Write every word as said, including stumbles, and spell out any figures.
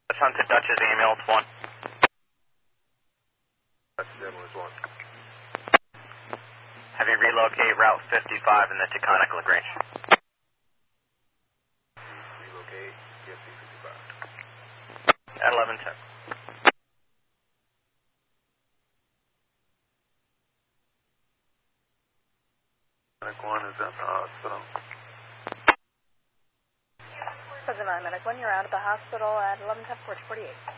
Hunted Dutchess ambulance one. Dutchess ambulance one. Have you relocate Route fifty-five in the Taconic Lagrange. Relocate T F C fifty-five. At eleven ten. Medic one is at the hospital. Medic one, you're out of the hospital at eleven ten, forty forty-eight.